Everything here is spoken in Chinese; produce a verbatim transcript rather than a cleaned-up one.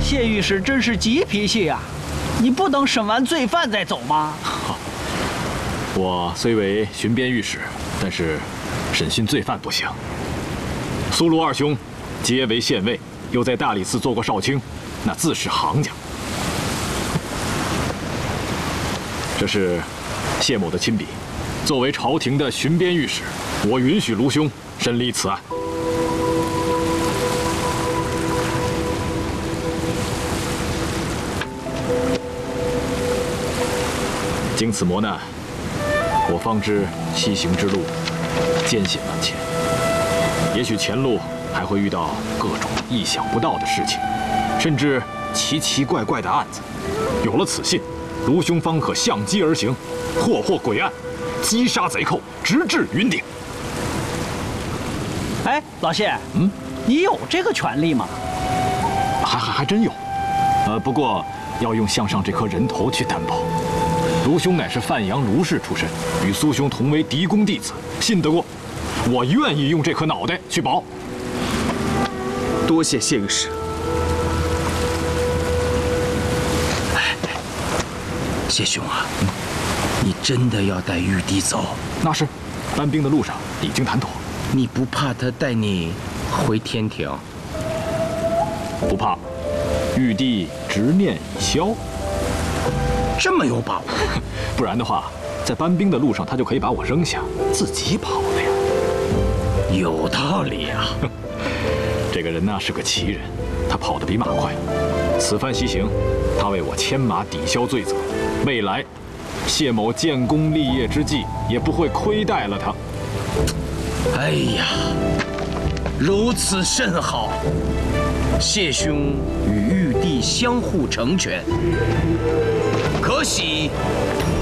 谢御史真是急脾气呀、啊！你不等审完罪犯再走吗？ 我虽为巡边御史，但是审讯罪犯不行。苏卢二兄皆为县尉，又在大理寺做过少卿，那自是行家。这是谢某的亲笔。作为朝廷的巡边御史，我允许卢兄审理此案。经此磨难，我方知西行之路艰险万千，也许前路还会遇到各种意想不到的事情，甚至奇奇怪怪的案子。有了此信，卢兄方可相机而行，破获诡案，击杀贼寇，直至云顶。 哎，老谢， 嗯， 你有这个权利吗？ 还还还真有，呃，不过要用项上这颗人头去担保。卢兄乃是范阳卢氏出身，与苏兄同为嫡公弟子，信得过。我愿意用这颗脑袋去保。 多谢谢御史。哎，谢兄啊，嗯、你真的要带玉帝走？ 那是，搬兵的路上已经谈妥。 你不怕他带你回天庭？ 不怕，玉帝执念已消。 这么有把握？ 不然的话，在搬兵的路上，他就可以把我扔下，自己跑了呀。 有道理啊。 这个人呢是个奇人，他跑得比马快。此番西行，他为我牵马抵消罪责，未来谢某建功立业之际，也不会亏待了他。 哎呀，如此甚好。谢兄与玉帝相互成全，可喜